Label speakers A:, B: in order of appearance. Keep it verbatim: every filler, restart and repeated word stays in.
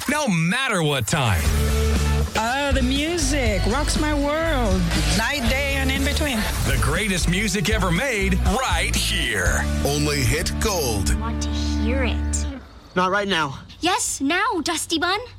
A: no matter what time.
B: Uh, the music rocks my world. Night, day, and in between.
A: The greatest music ever made right here.
C: Only hit gold.
D: I want to hear it.
E: Not right now.
D: Yes, now, Dusty Bun.